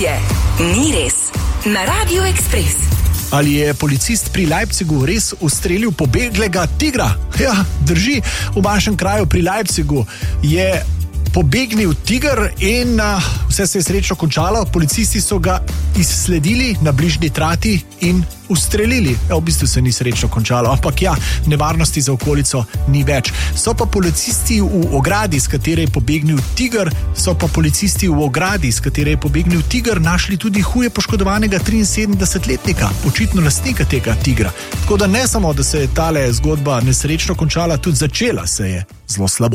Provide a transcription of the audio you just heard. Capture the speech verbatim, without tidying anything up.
je Ni res na Radiu Ekspres. Ali je policist pri Leipzigu res ustrelil pobeglega tigra? Ja, drži. V manjšem kraju pri Leipzigu je pobegnil tiger in uh, vse se je srečno končalo. Policisti so ga izsledili na bližnji trati in ustrelili. Ja, v bistvu se ni srečno končalo, ampak ja, nevarnosti za okolico ni več. So pa policisti v ogradi, s katere je pobegnil tiger, so pa policisti v ogradi, s katere je pobegnil tiger, našli tudi huje poškodovanega triinsedemdesetletnika, očitno lastnika tega tigra. Tako da ne samo, da se je tale zgodba nesrečno končala, tudi začela se je zelo slabo.